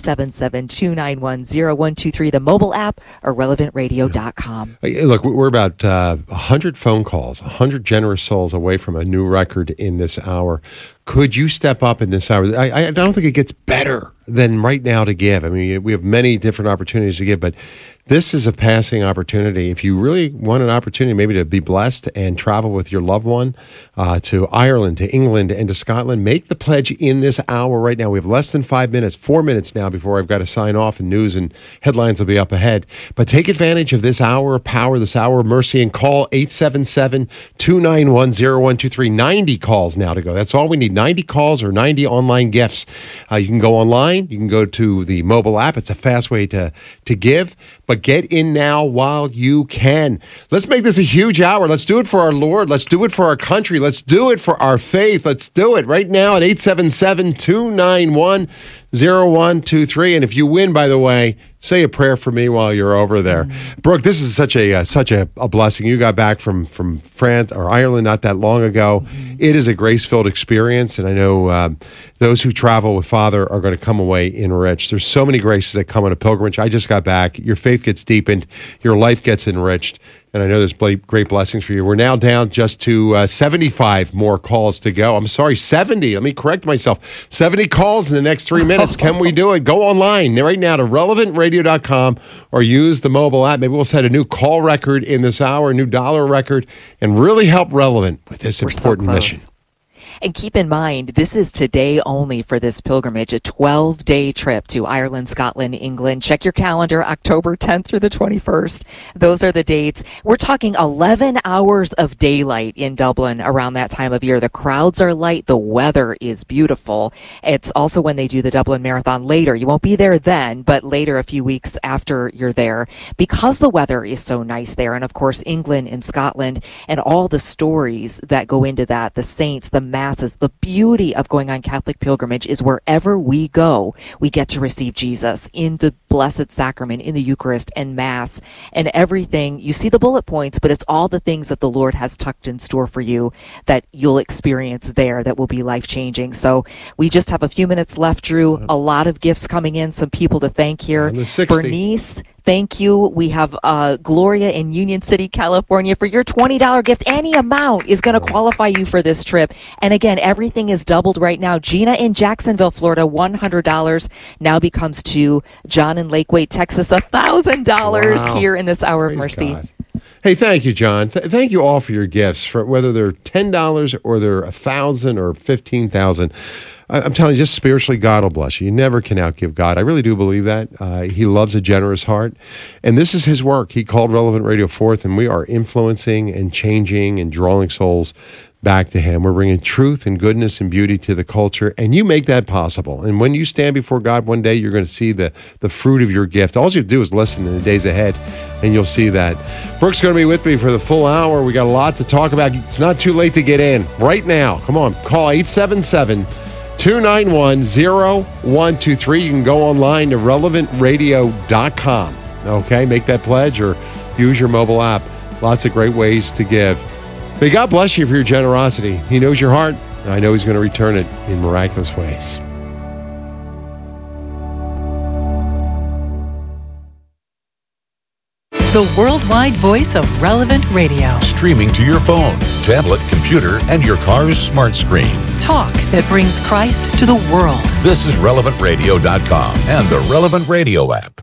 877-291-0123, the mobile app, or relevantradio.com. Look, we're about 100 phone calls, 100 generous souls away from a new record in this hour. Could you step up in this hour? I don't think it gets better than right now to give. I mean, we have many different opportunities to give, but this is a passing opportunity. If you really want an opportunity maybe to be blessed and travel with your loved one to Ireland, to England, and to Scotland, make the pledge in this hour right now. We have less than 5 minutes, 4 minutes now before I've got to sign off, and news and headlines will be up ahead. But take advantage of this hour of power, this hour of mercy, and call 877-291-0123. 90 calls now to go. That's all we need, 90 calls or 90 online gifts. You can go online. You can go to the mobile app. It's a fast way to give. But get in now while you can. Let's make this a huge hour. Let's do it for our Lord. Let's do it for our country. Let's do it for our faith. Let's do it right now at 877-291-0123. And if you win, by the way, say a prayer for me while you're over there. Mm-hmm. Brooke, this is such a blessing. You got back from France or Ireland not that long ago. Mm-hmm. It is a grace-filled experience, and I know those who travel with Father are going to come away enriched. There's so many graces that come on a pilgrimage. I just got back. Your faith gets deepened. Your life gets enriched. And I know there's great blessings for you. We're now down just to 75 more calls to go. I'm sorry, 70. Let me correct myself. 70 calls in the next 3 minutes. Can we do it? Go online right now to relevantradio.com or use the mobile app. Maybe we'll set a new call record in this hour, a new dollar record, and really help Relevant with this important mission. And keep in mind, this is today only for this pilgrimage, a 12-day trip to Ireland, Scotland, England. Check your calendar, October 10th through the 21st. Those are the dates. We're talking 11 hours of daylight in Dublin around that time of year. The crowds are light. The weather is beautiful. It's also when they do the Dublin Marathon later. You won't be there then, but later, a few weeks after you're there, because the weather is so nice there. And of course, England and Scotland and all the stories that go into that, the saints, the masses. The beauty of going on Catholic pilgrimage is wherever we go, we get to receive Jesus in the Blessed Sacrament, in the Eucharist and Mass and everything. You see the bullet points, but it's all the things that the Lord has tucked in store for you that you'll experience there that will be life-changing. So we just have a few minutes left, Drew. A lot of gifts coming in, some people to thank here. Bernice, thank you. We have Gloria in Union City, California. For your $20 gift, any amount is going to qualify you for this trip. And again, everything is doubled right now. Gina in Jacksonville, Florida, $100 now becomes $2. John in Lake Wade, Texas, $1,000 here in this hour of mercy. God. Hey, thank you, John. Thank you all for your gifts, for whether they're $10 or they're $1,000 or $15,000. I'm telling you, just spiritually, God will bless you. You never can outgive God. I really do believe that. He loves a generous heart. And this is his work. He called Relevant Radio forth, and we are influencing and changing and drawing souls back to him. We're bringing truth and goodness and beauty to the culture, and you make that possible. And when you stand before God one day, you're going to see the fruit of your gift. All you have to do is listen in the days ahead, and you'll see that. Brooke's going to be with me for the full hour. We got a lot to talk about. It's not too late to get in right now. Come on, call 877-291-0123. You can go online to relevantradio.com. Okay, make that pledge or use your mobile app. Lots of great ways to give. May God bless you for your generosity. He knows your heart, and I know he's going to return it in miraculous ways. The worldwide voice of Relevant Radio. Streaming to your phone, tablet, computer, and your car's smart screen. Talk that brings Christ to the world. This is relevantradio.com and the Relevant Radio app.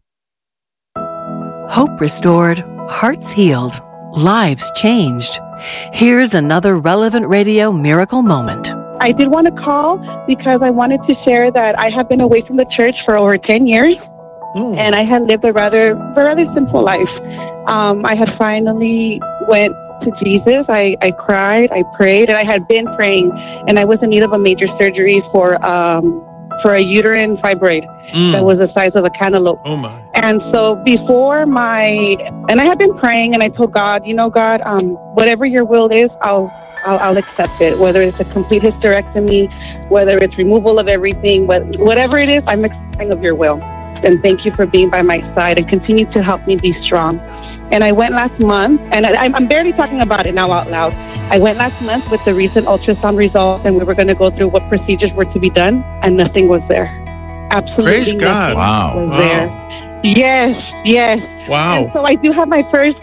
Hope restored, hearts healed, lives changed. Here's another Relevant Radio miracle moment. I did want to call because I wanted to share that I have been away from the church for over 10 years. And I had lived a rather simple life. I had finally went to Jesus. I cried, I prayed, and I had been praying, and I was in need of a major surgery for a uterine fibroid that was the size of a cantaloupe. Oh my! And so and I had been praying, and I told God, God, whatever your will is, I'll accept it. Whether it's a complete hysterectomy, whether it's removal of everything, whatever it is, I'm accepting of your will. And thank you for being by my side and continue to help me be strong. And I went last month, and I'm barely talking about it now out loud. I went last month with the recent ultrasound results, and we were going to go through what procedures were to be done, and nothing was there. Absolutely Praise God. Nothing was there. Yes. Wow. And so I do have my first,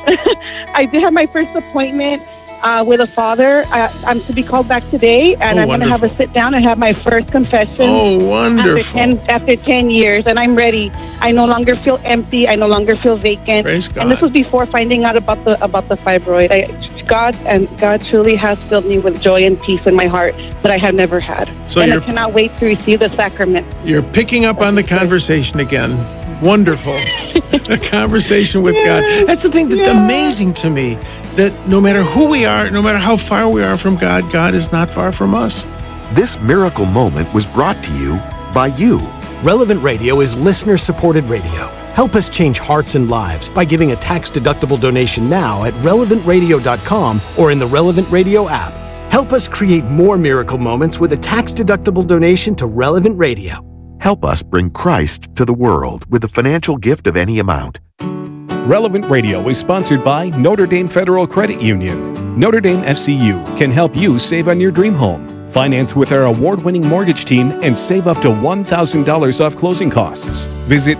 appointment with a father. I'm to be called back today, and I'm going to have a sit down and have my first confession. Oh, wonderful. After 10 years, and I'm ready. I no longer feel empty. I no longer feel vacant. Praise God. And this was before finding out about the fibroid. God truly has filled me with joy and peace in my heart that I have never had. I cannot wait to receive the sacrament. You're picking up on the conversation again. Wonderful. A conversation with God. That's the thing that's amazing to me, that no matter who we are, no matter how far we are from God, God is not far from us. This miracle moment was brought to you by you. Relevant Radio is listener-supported radio. Help us change hearts and lives by giving a tax-deductible donation now at relevantradio.com or in the Relevant Radio app. Help us create more miracle moments with a tax-deductible donation to Relevant Radio. Help us bring Christ to the world with a financial gift of any amount. Relevant Radio is sponsored by Notre Dame Federal Credit Union. Notre Dame FCU can help you save on your dream home. Finance with our award-winning mortgage team and save up to $1,000 off closing costs. Visit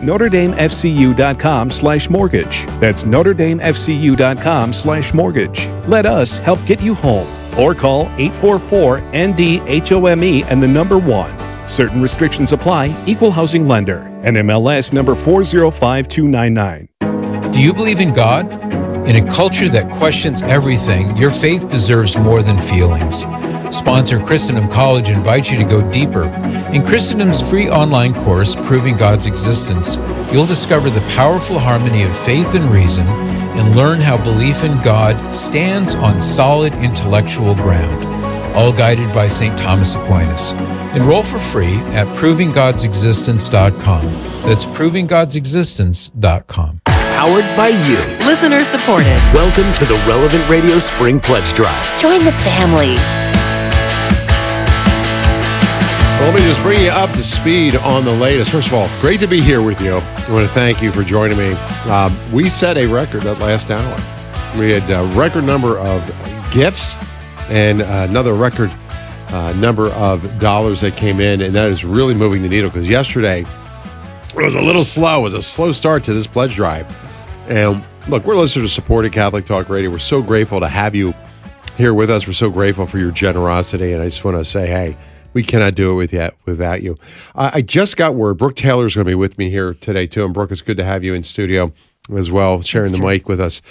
NotreDameFCU.com/mortgage. That's NotreDameFCU.com/mortgage. Let us help get you home. Or call 844-ND-HOME and the number 1. Certain restrictions apply. Equal housing lender. NMLS number 405299. Do you believe in God? In a culture that questions everything, your faith deserves more than feelings. Sponsor Christendom College invites you to go deeper. In Christendom's free online course, Proving God's Existence, you'll discover the powerful harmony of faith and reason and learn how belief in God stands on solid intellectual ground, all guided by St. Thomas Aquinas. Enroll for free at ProvingGod'sExistence.com. That's ProvingGod'sExistence.com. Powered by you. Listener supported. Welcome to the Relevant Radio Spring Pledge Drive. Join the family. Well, let me just bring you up to speed on the latest. First of all, great to be here with you. I want to thank you for joining me. We set a record that last hour. We had a record number of gifts and another record number of dollars that came in, and that is really moving the needle, because yesterday it was a little slow. It was a slow start to this pledge drive. And look, we're listeners to supported Catholic Talk Radio. We're so grateful to have you here with us. We're so grateful for your generosity, and I just want to say, hey, We cannot do it without you. I just got word. Brooke Taylor's going to be with me here today, too. And Brooke, it's good to have you in studio as well, sharing the mic with us.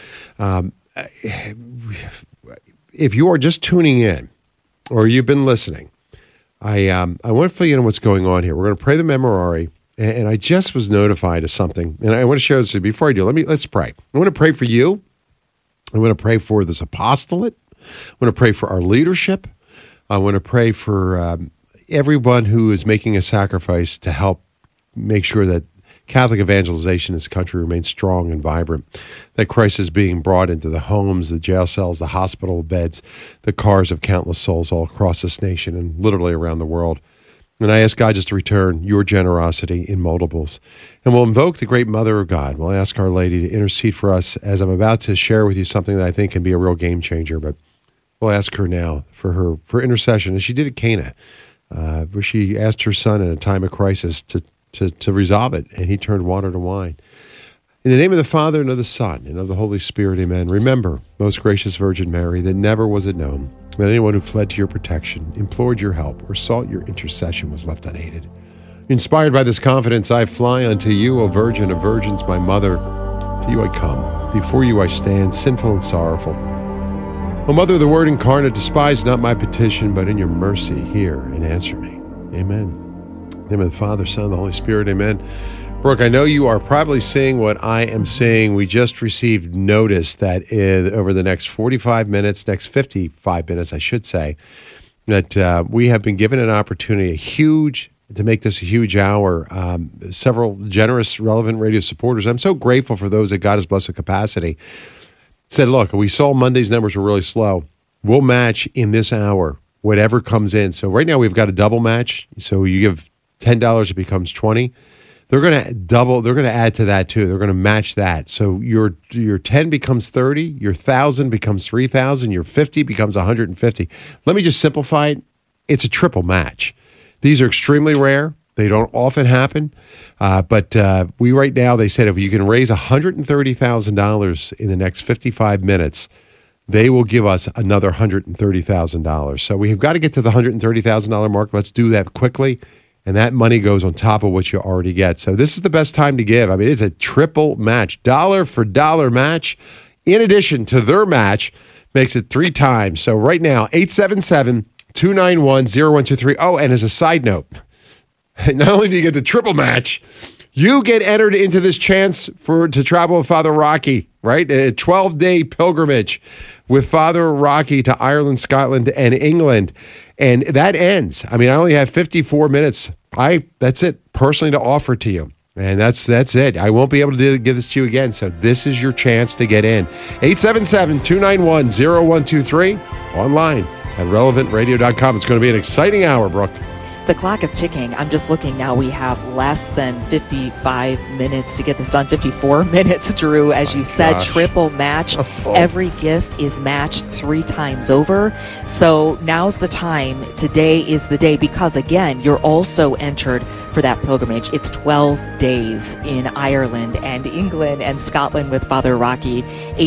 If you are just tuning in or you've been listening, I want to fill you in what's going on here. We're going to pray the Memorare, and I just was notified of something. And I want to share this with you. Before I do, let's pray. I want to pray for you. I want to pray for this apostolate. I want to pray for our leadership. I want to pray for everyone who is making a sacrifice to help make sure that Catholic evangelization in this country remains strong and vibrant, that Christ is being brought into the homes, the jail cells, the hospital beds, the cars of countless souls all across this nation and literally around the world. And I ask God just to return your generosity in multiples. And we'll invoke the great Mother of God. We'll ask Our Lady to intercede for us as I'm about to share with you something that I think can be a real game changer, but we'll ask her now for intercession, as she did at Cana, where she asked her son in a time of crisis to resolve it, and he turned water to wine. In the name of the Father, and of the Son, and of the Holy Spirit, amen. Remember, most gracious Virgin Mary, that never was it known that anyone who fled to your protection, implored your help, or sought your intercession was left unaided. Inspired by this confidence, I fly unto you, O Virgin of Virgins, my Mother. To you I come. Before you I stand, sinful and sorrowful. O Mother of the Word incarnate, despise not my petition, but in your mercy hear and answer me. Amen. In the name of the Father, Son, and the Holy Spirit, amen. Brooke, I know you are probably seeing what I am seeing. We just received notice that over the next 55 minutes, next 55 minutes, I should say, that we have been given an opportunity, to make this a huge hour. Several generous, relevant radio supporters. I'm so grateful for those that God has blessed with capacity. Said, look, we saw Monday's numbers were really slow. We'll match in this hour whatever comes in. So right now we've got a double match. So you give $10, it becomes $20. They're going to double. They're going to add to that too. They're going to match that. So your 10 becomes 30. Your 1,000 becomes 3,000. Your 50 becomes 150. Let me just simplify it. It's a triple match. These are extremely rare. They don't often happen, but we right now, they said if you can raise $130,000 in the next 55 minutes, they will give us another $130,000. So we have got to get to the $130,000 mark. Let's do that quickly, and that money goes on top of what you already get. So this is the best time to give. I mean, it's a triple match, dollar for dollar match. In addition to their match, makes it 3 times. So right now, 877-291-0123. Oh, and as a side note, not only do you get the triple match, you get entered into this chance to travel with Father Rocky, right? A 12-day pilgrimage with Father Rocky to Ireland, Scotland, and England. And that ends. I mean, I only have 54 minutes. That's it, personally, to offer to you. And that's it. I won't be able to give this to you again. So this is your chance to get in. 877-291-0123. Online at relevantradio.com. It's going to be an exciting hour, Brooke. The clock is ticking. I'm just looking now. We have less than 55 minutes to get this done. 54 minutes, Drew. As you said, triple match. Every gift is matched 3 times over. So now's the time. Today is the day because, again, you're also entered for that pilgrimage. It's 12 days in Ireland and England and Scotland with Father Rocky.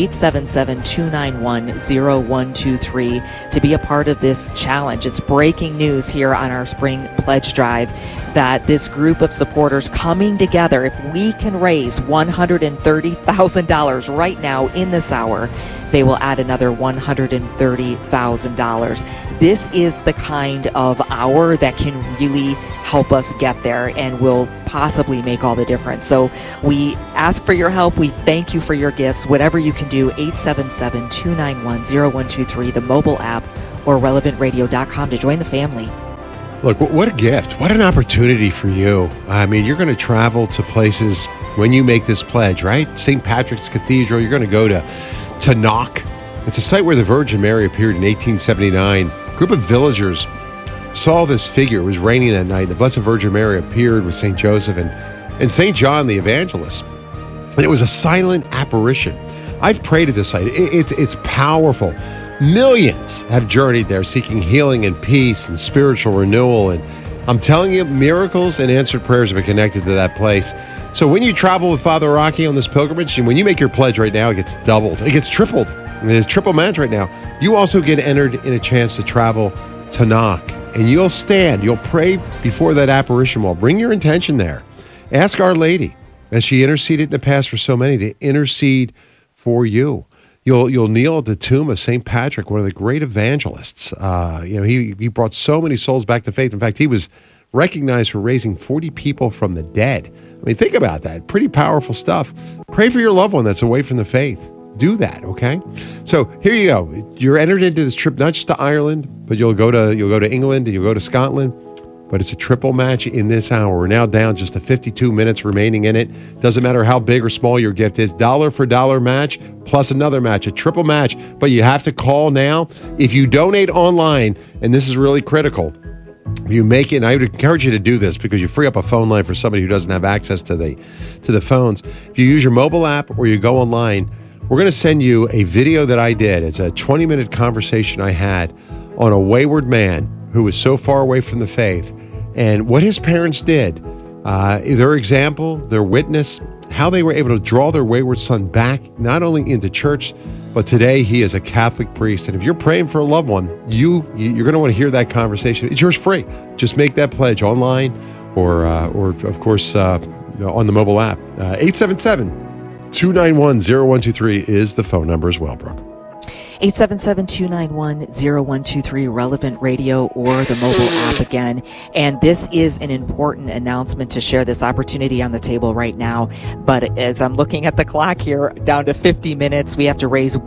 877-291-0123 to be a part of this challenge. It's breaking news here on our Spring Pledge Drive that this group of supporters coming together, if we can raise $130,000 right now in this hour, they will add another $130,000. This is the kind of hour that can really help us get there and will possibly make all the difference. So we ask for your help. We thank you for your gifts. Whatever you can do, 877-291-0123, the mobile app, or relevantradio.com to join the family. Look, what a gift. What an opportunity for you. I mean, you're going to travel to places when you make this pledge, right? St. Patrick's Cathedral. You're going to go to Knock. It's a site where the Virgin Mary appeared in 1879. A group of villagers saw this figure. It was raining that night. The Blessed Virgin Mary appeared with St. Joseph and St. John the Evangelist. And it was a silent apparition. I've prayed at this site. It's powerful. Millions have journeyed there seeking healing and peace and spiritual renewal. And I'm telling you, miracles and answered prayers have been connected to that place. So when you travel with Father Rocky on this pilgrimage, and when you make your pledge right now, it gets doubled. It gets tripled. It is triple match right now. You also get entered in a chance to travel to Knock and you'll stand, you'll pray before that apparition wall. Bring your intention there. Ask Our Lady, as she interceded in the past for so many, to intercede for you. You'll kneel at the tomb of St. Patrick, one of the great evangelists. He brought so many souls back to faith. In fact, he was recognized for raising 40 people from the dead. I mean, think about that. Pretty powerful stuff. Pray for your loved one that's away from the faith. Do that, okay? So here you go. You're entered into this trip not just to Ireland, but you'll go to England and you'll go to Scotland. But it's a triple match in this hour. We're now down just to 52 minutes remaining in it. Doesn't matter how big or small your gift is. $1 for $1 match plus another match, a triple match. But you have to call now. If you donate online, and this is really critical, if you make it, and I would encourage you to do this because you free up a phone line for somebody who doesn't have access to the phones. If you use your mobile app or you go online, we're going to send you a video that I did. It's a 20-minute conversation I had on a wayward man who was so far away from the faith, and what his parents did, their example, their witness, how they were able to draw their wayward son back, not only into church, but today he is a Catholic priest. And if you're praying for a loved one, you're going to want to hear that conversation. It's yours free. Just make that pledge online or of course, on the mobile app. 877-291-0123 is the phone number as well, Brooke. 877-291-0123, Relevant Radio, or the mobile app again. And this is an important announcement to share this opportunity on the table right now. But as I'm looking at the clock here, down to 50 minutes, we have to raise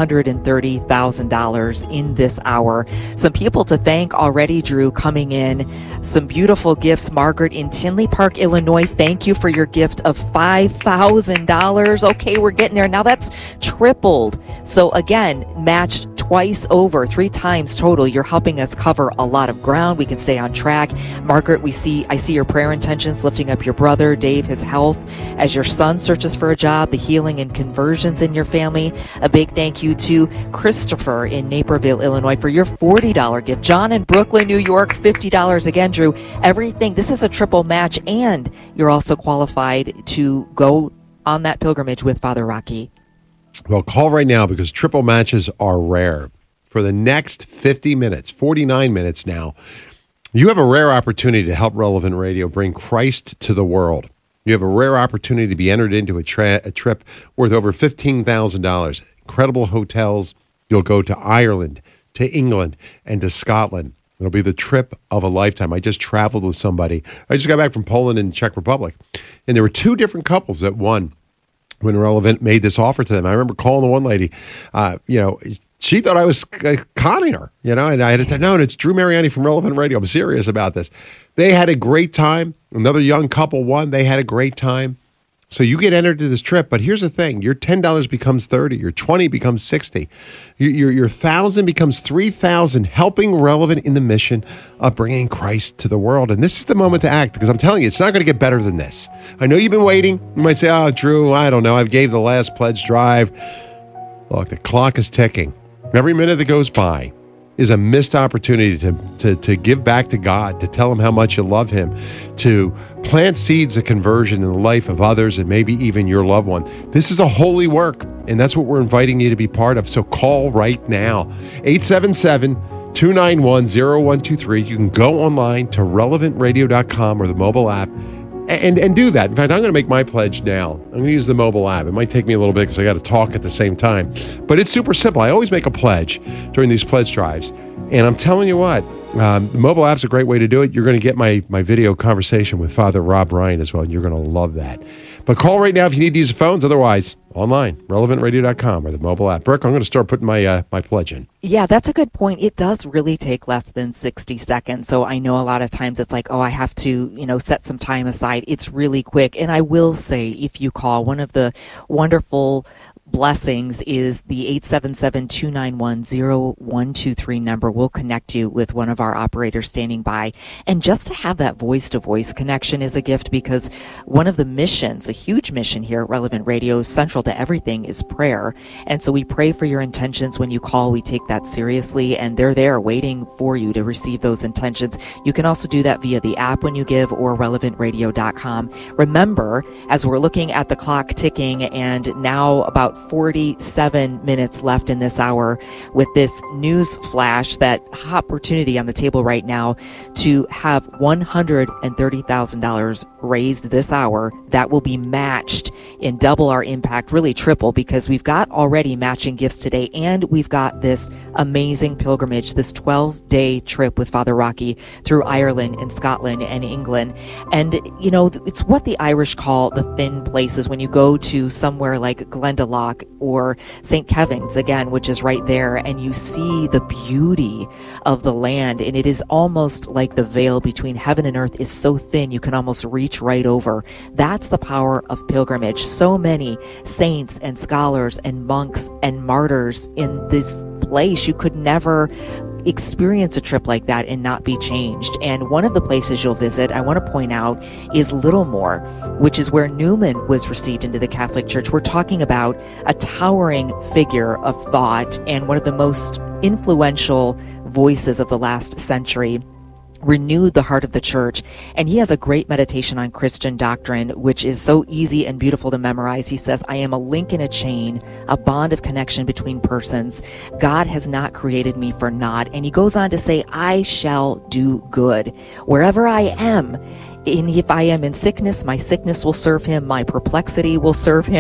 $130,000 in this hour. Some people to thank already, Drew, coming in. Some beautiful gifts. Margaret in Tinley Park, Illinois, thank you for your gift of $5,000. Okay, we're getting there. Now that's tripled. So again, matched twice over, 3 times total. You're helping us cover a lot of ground. We can stay on track. Margaret, I see your prayer intentions, lifting up your brother, Dave, his health, as your son searches for a job, the healing and conversions in your family. A big thank you to Christopher in Naperville, Illinois, for your $40 gift. John in Brooklyn, New York, $50 again, Drew. Everything. This is a triple match, and you're also qualified to go on that pilgrimage with Father Rocky. Well, call right now because triple matches are rare. For the next 50 minutes, 49 minutes now, you have a rare opportunity to help Relevant Radio bring Christ to the world. You have a rare opportunity to be entered into a trip worth over $15,000. Incredible hotels. You'll go to Ireland, to England, and to Scotland. It'll be the trip of a lifetime. I just traveled with somebody. I just got back from Poland and Czech Republic, and there were 2 different couples that won when Relevant made this offer to them. I remember calling the one lady, she thought I was conning her, and I had to tell, no, it's Drew Mariani from Relevant Radio. I'm serious about this. They had a great time. Another young couple won. They had a great time. So you get entered to this trip, but here's the thing. Your $10 becomes $30. Your $20 becomes $60. Your $1,000 becomes $3,000, helping Relevant in the mission of bringing Christ to the world. And this is the moment to act, because I'm telling you, it's not going to get better than this. I know you've been waiting. You might say, oh, Drew, I don't know. I gave the last pledge drive. Look, the clock is ticking. Every minute that goes by is a missed opportunity to give back to God, to tell him how much you love him, to plant seeds of conversion in the life of others and maybe even your loved one. This is a holy work, and that's what we're inviting you to be part of. So call right now, 877-291-0123. You can go online to relevantradio.com or the mobile app and do that. In fact, I'm going to make my pledge now. I'm going to use the mobile app. It might take me a little bit because I got to talk at the same time. But it's super simple. I always make a pledge during these pledge drives. And I'm telling you what, the mobile app's a great way to do it. You're going to get my video conversation with Father Rob Ryan as well, and you're going to love that. But call right now if you need to use the phones. Otherwise, online, relevantradio.com or the mobile app. Brooke, I'm going to start putting my pledge in. Yeah, that's a good point. It does really take less than 60 seconds. So I know a lot of times it's like, oh, I have to, set some time aside. It's really quick. And I will say, if you call, one of the wonderful blessings is the 877-291-0123 number. We'll connect you with one of our operators standing by. And just to have that voice-to-voice connection is a gift, because one of the missions, a huge mission here at Relevant Radio. Central to everything is prayer. And so we pray for your intentions when you call. We take that seriously, and they're there waiting for you to receive those intentions. You can also do that via the app when you give or relevantradio.com. Remember, as we're looking at the clock ticking, and now about 47 minutes left in this hour with this news flash, that opportunity on the table right now to have $130,000 raised this hour that will be matched in double our impact, really triple, because we've got already matching gifts today, and we've got this amazing pilgrimage, this 12-day trip with Father Rocky through Ireland and Scotland and England. And, you know, it's what the Irish call the thin places. When you go to somewhere like Glendalough or St. Kevin's, again, which is right there, and you see the beauty of the land, and it is almost like the veil between heaven and earth is so thin you can almost reach right over. That's the power of pilgrimage. So many saints and scholars and monks and martyrs in this place. You could never experience a trip like that and not be changed. And one of the places you'll visit, I want to point out, is Littlemore, which is where Newman was received into the Catholic Church. We're talking about a towering figure of thought and one of the most influential voices of the last century. Renewed the heart of the church. And he has a great meditation on Christian doctrine, which is so easy and beautiful to memorize. He says, I am a link in a chain, a bond of connection between persons. God has not created me for naught. And he goes on to say, I shall do good wherever I am. And if I am in sickness, my sickness will serve him. My perplexity will serve him.